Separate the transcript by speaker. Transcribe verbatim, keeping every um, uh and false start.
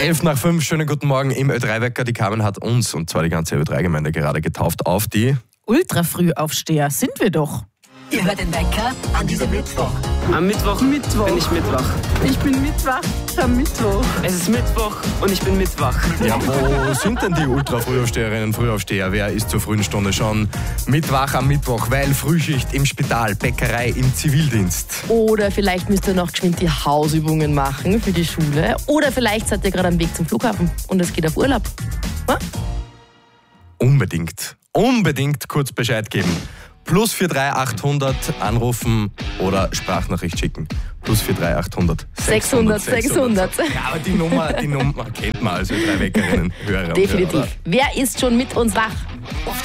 Speaker 1: elf nach fünf, schönen guten Morgen im Ö drei Wecker. Die Carmen hat uns, und zwar die ganze Ö drei Gemeinde, gerade getauft auf die
Speaker 2: Ultra-Frühaufsteher sind wir doch.
Speaker 3: Ihr hört den Wecker an diesem Mittwoch.
Speaker 4: Am Mittwoch,
Speaker 2: Mittwoch.
Speaker 4: bin ich Mittwoch.
Speaker 2: Ich bin Mittwoch am Mittwoch.
Speaker 4: Es ist Mittwoch und ich bin Mittwoch.
Speaker 1: Ja, wo sind denn die Ultra-Frühaufsteherinnen und Frühaufsteher? Wer ist zur frühen Stunde schon Mittwoch am Mittwoch? Weil Frühschicht im Spital, Bäckerei, im Zivildienst.
Speaker 5: Oder vielleicht müsst ihr noch geschwind die Hausübungen machen für die Schule. Oder vielleicht seid ihr gerade am Weg zum Flughafen und es geht auf Urlaub. Was?
Speaker 1: Unbedingt, unbedingt kurz Bescheid geben. Plus vier drei achthundert anrufen oder Sprachnachricht schicken. Plus vier drei achthundert
Speaker 5: sechshundert, sechshundert.
Speaker 1: Ja, aber die Nummer, die Nummer kennt man als Ö drei Weckerinnen, Hörer und
Speaker 5: Definitiv.
Speaker 1: Hörer.
Speaker 5: Wer ist schon mit uns wach?